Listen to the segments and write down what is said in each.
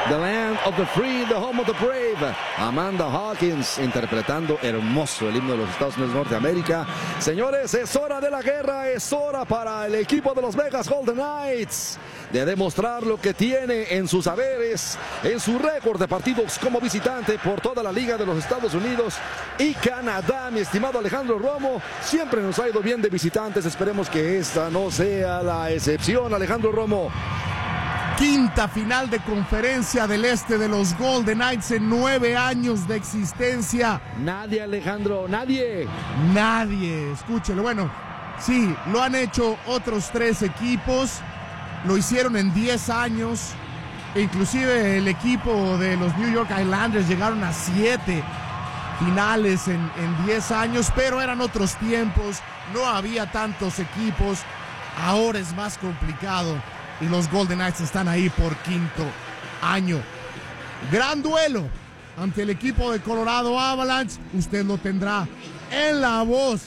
The land of the free, the home of the brave. Amanda Hawkins interpretando hermoso el himno de los Estados Unidos de Norteamérica. Señores, es hora de la guerra, es hora para el equipo de los Vegas Golden Knights de demostrar lo que tiene en sus haberes, en su récord de partidos como visitante por toda la Liga de los Estados Unidos y Canadá. Mi estimado Alejandro Romo, siempre nos ha ido bien de visitantes, esperemos que esta no sea la excepción. Alejandro Romo. Quinta final de conferencia del este de los Golden Knights en 9 años de existencia. Nadie, Alejandro, nadie. Nadie, escúchelo. Bueno, sí, lo han hecho otros 3 equipos. Lo hicieron en 10 años. Inclusive el equipo de los New York Islanders llegaron a 7 finales en 10 años. Pero eran otros tiempos. No había tantos equipos. Ahora es más complicado. Y los Golden Knights están ahí por 5º año. Gran duelo ante el equipo de Colorado Avalanche. Usted lo tendrá en la voz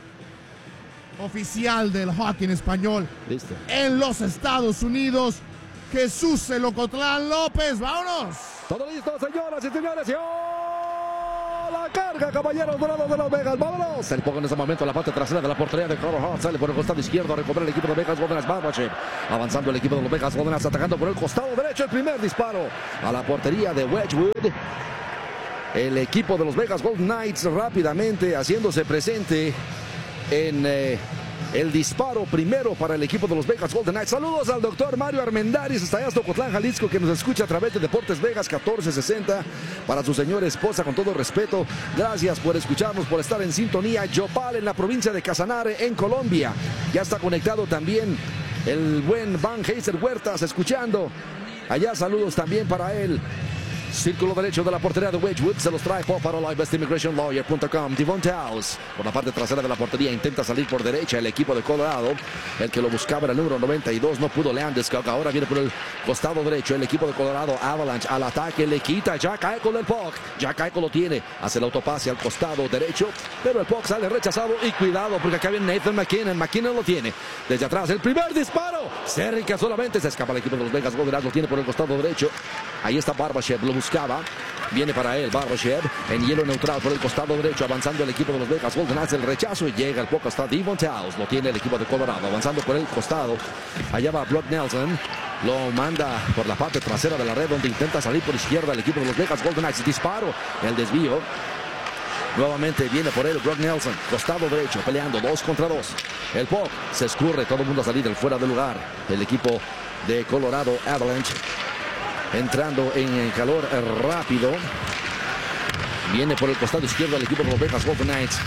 oficial del hockey en español. Listo. En los Estados Unidos, Jesús El Ocotlán López. ¡Vámonos! Todo listo, señoras y señores. ¡Y la carga, caballeros dorados de Las Vegas! ¡Vámonos! El poco en ese momento en la parte trasera de la portería de Carter Hart. Sale por el costado izquierdo a recobrar el equipo de Vegas Golden Knights. Barbashev avanzando el equipo de los Vegas Golden Knights, atacando por el costado derecho. El primer disparo a la portería de Wedgwood. El equipo de los Vegas Golden Knights rápidamente haciéndose presente en el disparo primero para el equipo de los Vegas Golden Knights. Saludos al doctor Mario Armendáriz, hasta allá, Ocotlán, Jalisco, que nos escucha a través de Deportes Vegas 1460. Para su señora esposa, con todo respeto, gracias por escucharnos, por estar en sintonía. Yopal, en la provincia de Casanare, en Colombia. Ya está conectado también el buen Van Heiser Huertas, escuchando. Allá saludos también para él. Círculo derecho de la portería de Wedgwood. Se los trae Paul Parolai, bestimmigrationlawyer.com. Devon Towns por la parte trasera de la portería. Intenta salir por derecha el equipo de Colorado. El que lo buscaba era el número 92. No pudo Landeskog. Ahora viene por el costado derecho el equipo de Colorado. Avalanche al ataque. Le quita Jack Eichel el puck. Jack Eichel lo tiene. Hace el autopase al costado derecho. Pero el puck sale rechazado. Y cuidado, porque acá viene Nathan MacKinnon. MacKinnon lo tiene desde atrás. El primer disparo. Cerca solamente. Se escapa el equipo de los Vegas Golden Knights. Lo tiene por el costado derecho. Ahí está Barbashev. Lo buscaba, viene para él Barbashev en hielo neutral por el costado derecho, avanzando el equipo de los Vegas Golden Knights. El rechazo y llega el poco hasta Devon Towns, lo tiene el equipo de Colorado, avanzando por el costado. Allá va Brock Nelson, lo manda por la parte trasera de la red, donde intenta salir por izquierda el equipo de los Vegas Golden Knights. Disparo, el desvío. Nuevamente viene por él Brock Nelson, costado derecho, peleando 2 contra 2. El puck se escurre, todo el mundo a salir del fuera de lugar. El equipo de Colorado Avalanche entrando en calor rápido. Viene por el costado izquierdo el equipo de los Vegas Golden Knights.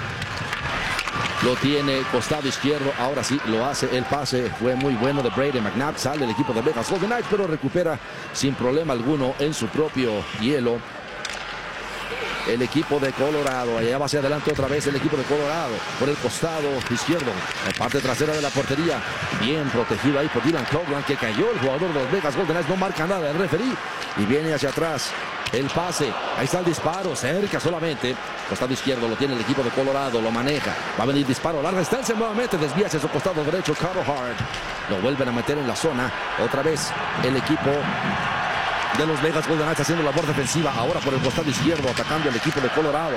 Lo tiene costado izquierdo. Ahora sí lo hace. El pase fue muy bueno de Brady McNabb. Sale el equipo de Vegas Golden Knights, pero recupera sin problema alguno en su propio hielo el equipo de Colorado. Allá va hacia adelante otra vez el equipo de Colorado por el costado izquierdo, en parte trasera de la portería, bien protegido ahí por Dylan Coghlan, que cayó el jugador de los Vegas Golden Knights. No marca nada el referee y viene hacia atrás el pase. Ahí está el disparo, cerca solamente. Costado izquierdo lo tiene el equipo de Colorado, lo maneja. Va a venir disparo a larga distancia nuevamente, desvía hacia su costado derecho Carter Hart. Lo vuelven a meter en la zona. Otra vez el equipo de los Vegas Golden Knights haciendo labor defensiva. Ahora por el costado izquierdo atacando el equipo de Colorado.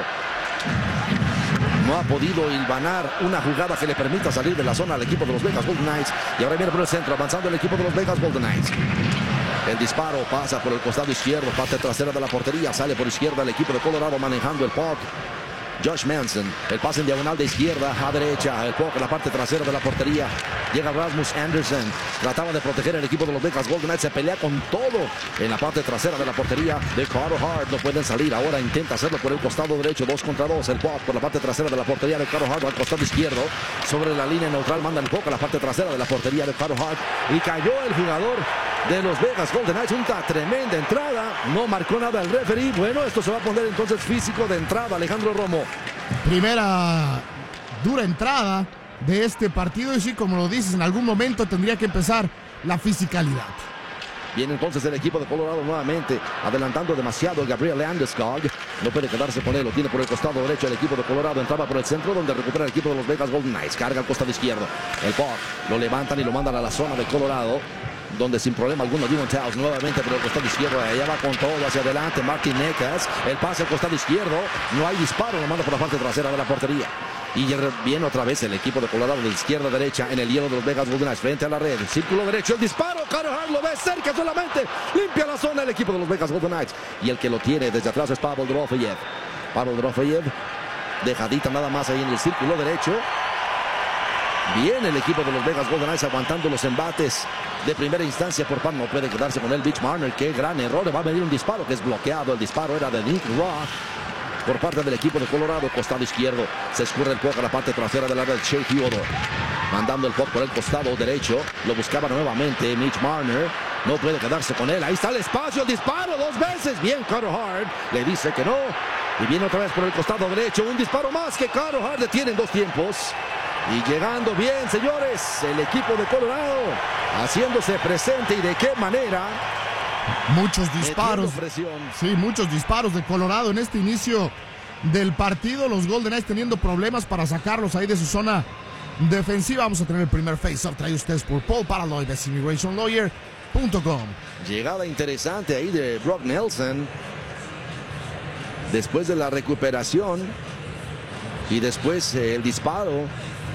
No ha podido hilvanar una jugada que le permita salir de la zona al equipo de los Vegas Golden Knights. Y ahora viene por el centro, avanzando el equipo de los Vegas Golden Knights. El disparo pasa por el costado izquierdo, parte trasera de la portería. Sale por izquierda el equipo de Colorado manejando el puck. Josh Manson, el pase en diagonal de izquierda a derecha, el puck en la parte trasera de la portería. Llega Rasmus Anderson, trataba de proteger el equipo de los Vegas Golden Knights, se pelea con todo en la parte trasera de la portería de Carter Hart. No pueden salir, ahora intenta hacerlo por el costado derecho, 2 contra 2. El puck por la parte trasera de la portería de Carter Hart al costado izquierdo, sobre la línea neutral, manda el puck a la parte trasera de la portería de Carter Hart y cayó el jugador de los Vegas Golden Knights. Una tremenda entrada, no marcó nada el referee. Bueno, esto se va a poner entonces físico de entrada, Alejandro Romo. Primera dura entrada de este partido y sí, como lo dices, en algún momento tendría que empezar la fisicalidad. Viene entonces el equipo de Colorado nuevamente, adelantando demasiado Gabriel Landeskog. No puede quedarse con él, lo tiene por el costado derecho el equipo de Colorado. Entraba por el centro, donde recupera el equipo de los Vegas Golden Knights. Carga al costado izquierdo. El puck lo levantan y lo mandan a la zona de Colorado. donde sin problema alguno Devon Towns nuevamente por el costado izquierdo, allá va con todo hacia adelante Martin Necas, el pase al costado izquierdo, no hay disparo, lo manda por la parte trasera de la portería. Y viene otra vez el equipo de Colorado de izquierda a derecha en el hielo de los Vegas Golden Knights frente a la red. Círculo derecho, el disparo. Carter Hart lo ve cerca solamente. Limpia la zona el equipo de los Vegas Golden Knights. Y el que lo tiene desde atrás es Pavel Dorofeyev. Pavel Dorofeyev, dejadita nada más ahí en el círculo derecho. Viene el equipo de los Vegas Golden Knights aguantando los embates de primera instancia por par. No puede quedarse con él Mitch Marner. Qué gran error. Va a venir un disparo que es bloqueado. El disparo era de Nick Roth por parte del equipo de Colorado, costado izquierdo. Se escurre el puck a la parte trasera del área de Shea Theodore. Mandando el puck por el costado derecho. Lo buscaba nuevamente Mitch Marner. No puede quedarse con él. Ahí está el espacio. El disparo 2 veces. Bien, Carter Hart. Le dice que no. Y viene otra vez por el costado derecho. Un disparo más que Carter Hart detiene en 2 tiempos. Y llegando bien, señores, el equipo de Colorado haciéndose presente. ¿Y de qué manera? Muchos disparos. Sí, muchos disparos de Colorado en este inicio del partido. Los Golden Knights teniendo problemas para sacarlos ahí de su zona defensiva. Vamos a tener el primer face-off traído ustedes por Paul Paraloy de immigrationlawyer.com. Llegada interesante ahí de Brock Nelson. Después de la recuperación y después el disparo.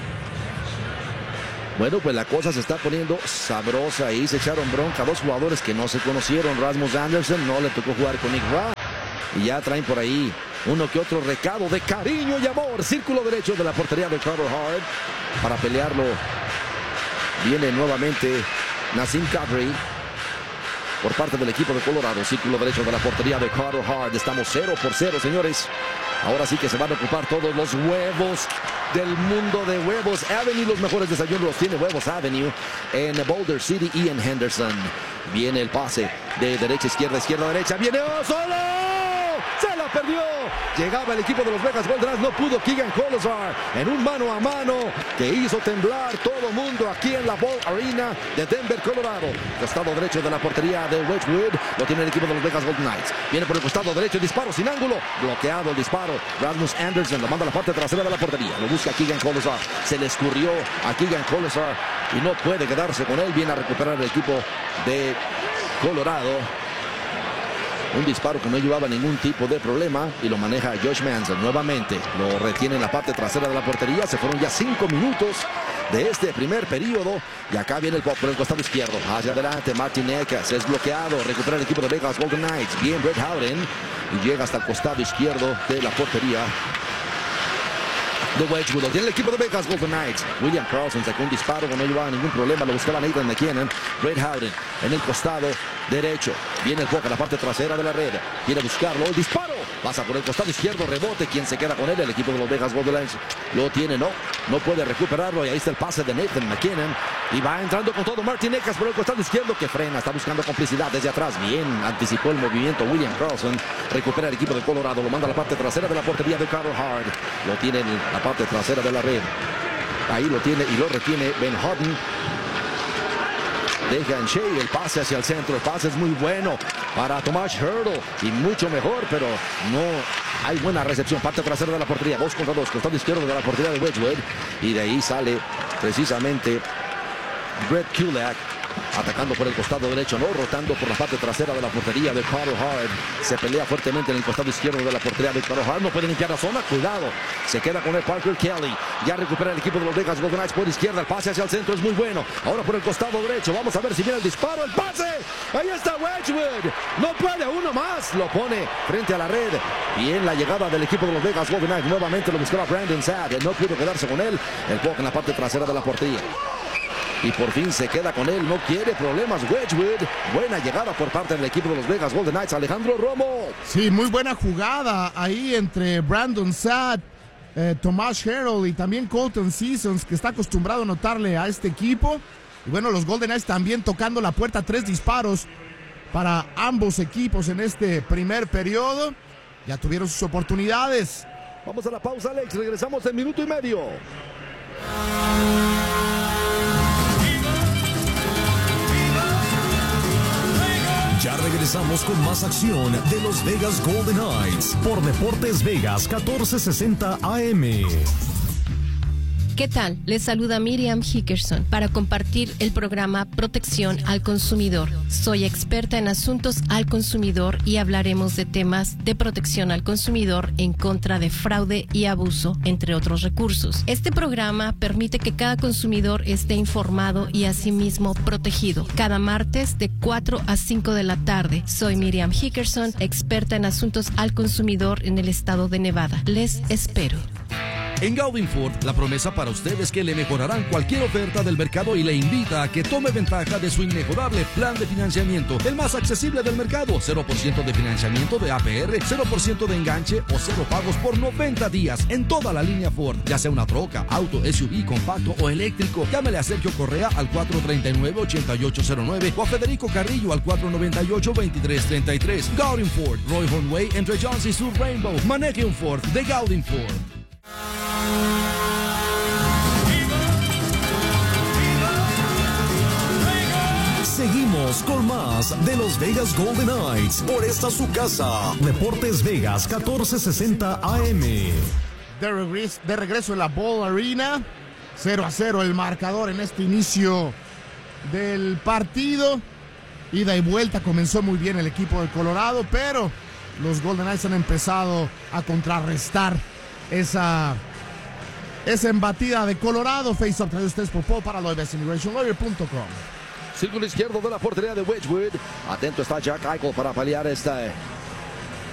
Bueno, pues la cosa se está poniendo sabrosa ahí. Se echaron bronca 2 jugadores que no se conocieron. Rasmus Anderson no le tocó jugar con Nick Roth. Y ya traen por ahí uno que otro recado de cariño y amor. Círculo derecho de la portería de Carter Hart. Para pelearlo viene nuevamente Nazem Kadri por parte del equipo de Colorado. Círculo derecho de la portería de Carter Hart. Estamos 0-0, señores. Ahora sí que se van a ocupar todos los huevos del mundo de Huevos Avenue. Los mejores desayunos los tiene Huevos Avenue en Boulder City y en Henderson. Viene el pase de derecha, izquierda, izquierda, derecha. Viene solo. Se la perdió. Llegaba el equipo de los Vegas Golden Knights. No pudo Keegan Kolesar en un mano a mano que hizo temblar todo mundo aquí en la Ball Arena de Denver, Colorado. Costado derecho de la portería de Wedgwood. Lo tiene el equipo de los Vegas Golden Knights. Viene por el costado derecho. Disparo sin ángulo. Bloqueado el disparo. Rasmus Anderson lo manda a la parte trasera de la portería. Lo busca Keegan Kolesar. Se le escurrió a Keegan Kolesar y no puede quedarse con él. Viene a recuperar el equipo de Colorado. Un disparo que no llevaba ningún tipo de problema y lo maneja Josh Manson. Nuevamente lo retiene en la parte trasera de la portería. Se fueron ya 5 minutos de este primer periodo. Y acá viene el pop por el costado izquierdo. Hacia adelante Martin Necas. Es bloqueado. Recupera el equipo de Vegas Golden Knights. Bien Brett Howden. Y llega hasta el costado izquierdo de la portería de Wedgwood. Tiene el equipo de Vegas Golden Knights. William Karlsson sacó un disparo que no llevaba ningún problema. Lo buscaba Nathan McKinnon. Brett Howden en el costado derecho. Viene el puck a la parte trasera de la red. Quiere buscarlo. El disparo. Pasa por el costado izquierdo. Rebote. ¿Quién se queda con él? El equipo de los Vegas Golden Knights. Lo tiene. No puede recuperarlo. Y ahí está el pase de Nathan McKinnon. Y va entrando con todo Martin Necas por el costado izquierdo que frena. Está buscando complicidad desde atrás. Bien anticipó el movimiento William Karlsson. Recupera el equipo de Colorado. Lo manda a la parte trasera de la portería de Carter Hart. Lo tiene en la parte trasera de la red. Ahí lo tiene y lo retiene Ben Hutton. Deja en Shea el pase hacia el centro. El pase es muy bueno para Tomas Hertl y mucho mejor, pero no hay buena recepción. Parte trasera de la portería. 2 contra 2. Costado izquierdo de la portería de Wedgwood. Y de ahí sale precisamente Brett Kulak. Atacando por el costado derecho, rotando por la parte trasera de la portería de Carter Hart. Se pelea fuertemente en el costado izquierdo de la portería de Carter Hart. No puede limpiar la zona, cuidado. Se queda con el Parker Kelly. Ya recupera el equipo de los Vegas Golden Knights por izquierda. El pase hacia el centro es muy bueno. Ahora por el costado derecho. Vamos a ver si viene el disparo. El pase. Ahí está Wedgwood. No puede, uno más. Lo pone frente a la red. Bien la llegada del equipo de los Vegas Golden Knights. Nuevamente lo buscaba Brandon Saad. No pudo quedarse con él. El puck en la parte trasera de la portería. Y por fin se queda con él, no quiere problemas Wedgwood. Buena llegada por parte del equipo de los Vegas Golden Knights, Alejandro Romo. Sí, muy buena jugada ahí entre Brandon Saad, Tomas Hertl y también Colton Sissons, que está acostumbrado a anotarle a este equipo. Y bueno, los Golden Knights también tocando la puerta, 3 disparos para ambos equipos en este primer periodo. Ya tuvieron sus oportunidades. Vamos a la pausa, Alex, regresamos en minuto y medio. Ya regresamos con más acción de los Vegas Golden Knights por Deportes Vegas 1460 AM. ¿Qué tal? Les saluda Miriam Hickerson para compartir el programa Protección al Consumidor. Soy experta en asuntos al consumidor y hablaremos de temas de protección al consumidor en contra de fraude y abuso, entre otros recursos. Este programa permite que cada consumidor esté informado y asimismo protegido. Cada martes de 4 a 5 de la tarde. Soy Miriam Hickerson, experta en asuntos al consumidor en el estado de Nevada. Les espero. En Gaudin Ford, la promesa para usted es que le mejorarán cualquier oferta del mercado y le invita a que tome ventaja de su inmejorable plan de financiamiento, el más accesible del mercado. 0% de financiamiento de APR, 0% de enganche o 0 pagos por 90 días en toda la línea Ford, ya sea una troca, auto, SUV, compacto o eléctrico. Llámele a Sergio Correa al 439-8809 o a Federico Carrillo al 498-2333. Gaudin Ford, Roy Hornway, entre Jones y Sur Rainbow. Maneje un Ford de Gaudin Ford. Seguimos con más de los Vegas Golden Knights por esta su casa. Deportes Vegas 1460 AM. De regreso en la Ball Arena. 0-0 el marcador en este inicio del partido. Ida y vuelta, comenzó muy bien el equipo de Colorado, pero los Golden Knights han empezado a contrarrestar esa embatida de Colorado. Face-off traído ustedes por Paul para LoibesImmigrationLawyer.com. Círculo izquierdo de la portería de Wedgwood. Atento está Jack Eichel para paliar esta